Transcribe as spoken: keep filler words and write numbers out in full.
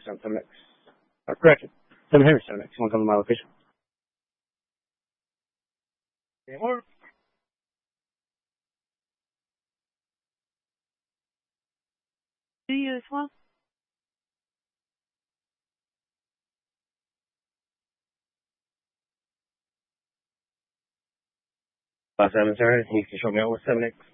seven X. Uh, correction. seven Henry seven X. You want to come to my location? Any more? Do you as well? five seven, sir. You can show me out with seven X.